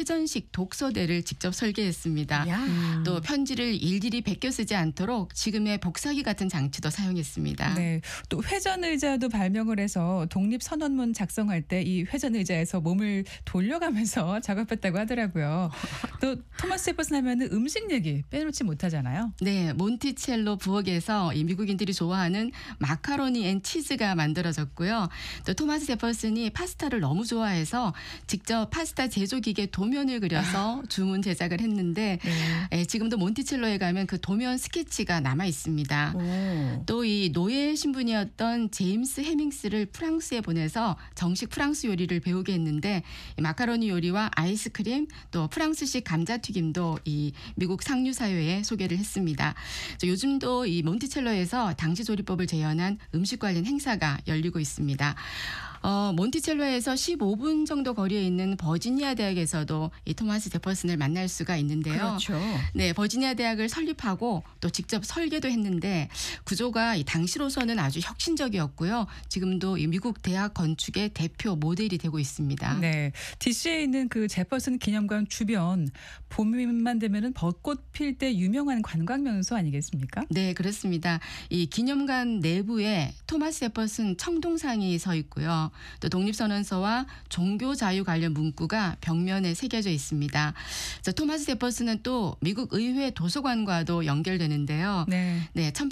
사전식 독서대를 직접 설계했습니다. 또 편지를 일일이 베껴 쓰지 않도록 지금의 복사기 같은 장치도 사용했습니다. 네, 또 회전 의자도 발명을 해서 독립 선언문 작성할 때 이 회전 의자에서 몸을 돌려가면서 작업했다고 하더라고요. 또 토마스 제퍼슨 하면은 음식 얘기 빼놓지 못하잖아요. 네, 몬티첼로 부엌에서 이 미국인들이 좋아하는 마카로니 앤 치즈가 만들어졌고요. 또 토마스 제퍼슨이 파스타를 너무 좋아해서 직접 파스타 제조 기계 도면을 그려서 주문 제작을 했는데 지금도 몬티첼로에 가면 그 도면 스케치가 남아 있습니다. 또 이 노예 신분이었던 제임스 해밍스를 프랑스에 보내서 정식 프랑스 요리를 배우게 했는데 이 마카로니 요리와 아이스크림 또 프랑스식 감자튀김도 이 미국 상류 사회에 소개를 했습니다. 요즘도 이 몬티첼로에서 당시 조리법을 재현한 음식 관련 행사가 열리고 있습니다. 몬티첼로에서 15분 정도 거리에 있는 버지니아 대학에서도 이 토마스 제퍼슨을 만날 수가 있는데요. 그렇죠. 네, 버지니아 대학을 설립하고 또 직접 설계도 했는데 구조가 이 당시로서는 아주 혁신적이었고요. 지금도 이 미국 대학 건축의 대표 모델이 되고 있습니다. 네, DC에 있는 그 제퍼슨 기념관 주변 봄만 되면은 벚꽃 필 때 유명한 관광 명소 아니겠습니까? 네, 그렇습니다. 이 기념관 내부에 토마스 제퍼슨 청동상이 서 있고요. 또 독립선언서와 종교 자유 관련 문구가 벽면에 새겨져 있습니다. 토마스 제퍼슨은 또 미국 의회 도서관과도 연결되는데요. 네,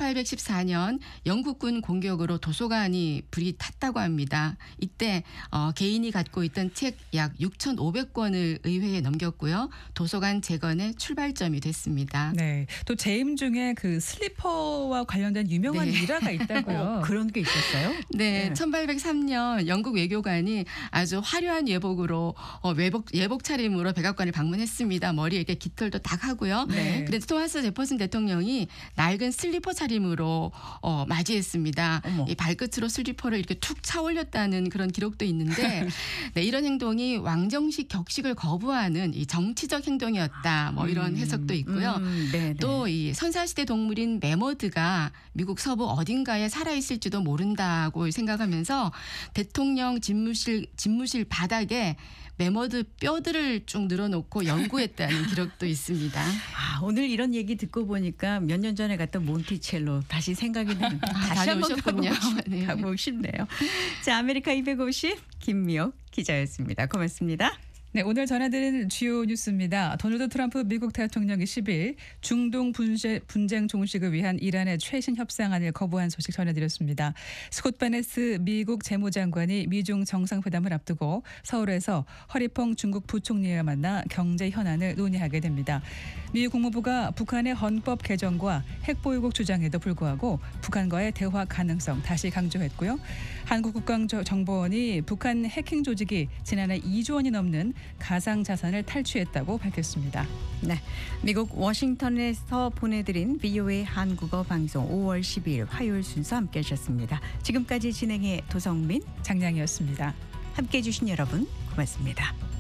1814년 영국군 공격으로 도서관이 불이 탔다고 합니다. 이때 개인이 갖고 있던 책 약 6,500권을 의회에 넘겼고요. 도서관 재건의 출발점이 됐습니다. 네, 또 재임 중에 그 슬리퍼와 관련된 유명한 일화가 있다고요. 그런 게 있었어요? 네, 1803년 영국 외교관이 아주 화려한 예복으로 예복 차림으로 백악관을 방문했습니다. 머리에 이렇게 깃털도 딱 하고요. 네. 그래서 토마스 제퍼슨 대통령이 낡은 슬리퍼 차림으로 맞이했습니다. 이 발끝으로 슬리퍼를 이렇게 툭 차올렸다는 그런 기록도 있는데 네, 이런 행동이 왕정식 격식을 거부하는 이 정치적 행동이었다. 뭐 이런 해석도 있고요. 또 이 선사시대 동물인 매머드가 미국 서부 어딘가에 살아있을지도 모른다고 생각하면서 대통령 집무실 바닥에 매머드 뼈들을 쭉 늘어놓고 연구했다는 기록도 있습니다. 오늘 이런 얘기 듣고 보니까 몇 년 전에 갔던 몬티첼로 다시 생각이 나는 다시 한번 다녀오셨군요. 가보고 싶네요. 자, 아메리카 250 김미옥 기자였습니다. 고맙습니다. 네, 오늘 전해드린 주요 뉴스입니다. 도널드 트럼프 미국 대통령이 10일 중동 분쟁 종식을 위한 이란의 최신 협상안을 거부한 소식 전해드렸습니다. 스콧 베네스 미국 재무장관이 미중 정상회담을 앞두고 서울에서 허리퐁 중국 부총리와 만나 경제 현안을 논의하게 됩니다. 미 국무부가 북한의 헌법 개정과 핵보유국 주장에도 불구하고 북한과의 대화 가능성 다시 강조했고요. 한국국가정보원이 북한 해킹 조직이 지난해 2조 원이 넘는 가상자산을 탈취했다고 밝혔습니다. 네, 미국 워싱턴에서 보내드린 VOA 한국어 방송 5월 12일 화요일 순서 함께 하셨습니다. 지금까지 진행해 도성민, 장량이었습니다. 함께해 주신 여러분 고맙습니다.